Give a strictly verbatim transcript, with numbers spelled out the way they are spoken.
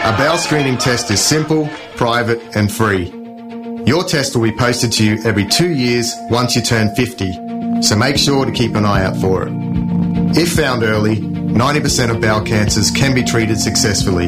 A bowel screening test is simple, private and free. Your test will be posted to you every two years once you turn fifty, so make sure to keep an eye out for it. If found early, ninety percent of bowel cancers can be treated successfully.